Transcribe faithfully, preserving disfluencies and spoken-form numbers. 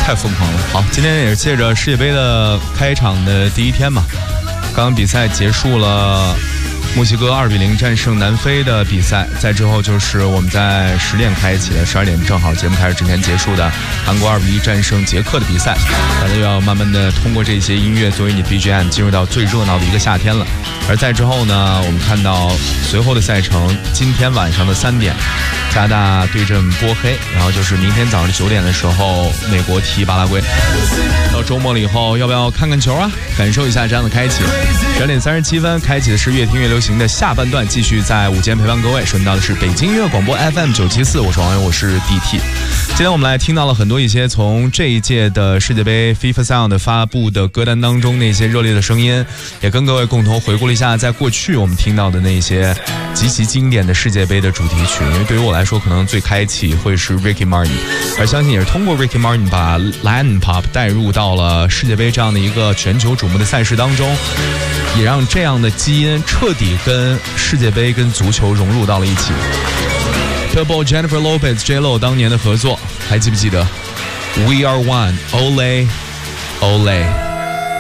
太疯狂了。好，今天也是借着世界杯的开场的第一天嘛，刚刚比赛结束了，墨西哥二比零战胜南非的比赛，在之后就是我们在十点开启的，十二点正好节目开始之前结束的韩国二比一战胜捷克的比赛，大家又要慢慢的通过这些音乐作为你 B G M 进入到最热闹的一个夏天了。而在之后呢，我们看到随后的赛程，今天晚上的三点，加拿大对阵波黑，然后就是明天早上九点的时候，美国踢巴拉圭。到周末了以后，要不要看看球啊？感受一下这样的开启。十二点三十七分，开启的是越听越流行的下半段，继续在午间陪伴各位。收听到的是北京音乐广播 F M 九七四，我是王友，我是 D T。今天我们来听到了很多一些从这一届的世界杯 FIFA Sound 发布的歌单当中那些热烈的声音，也跟各位共同回顾了一下在过去我们听到的那些极其经典的世界杯的主题曲。因为对于我来说，可能最开启会是 Ricky Martin， 而相信也是通过 Ricky Martin 把 Latin Pop 带入到了世界杯这样的一个全球瞩目的赛事当中，也让这样的基因彻底跟世界杯跟足球融入到了一起。Pitbull Jennifer Lopez J Lo 当年的合作，还记不记得 We Are One Ole Ole。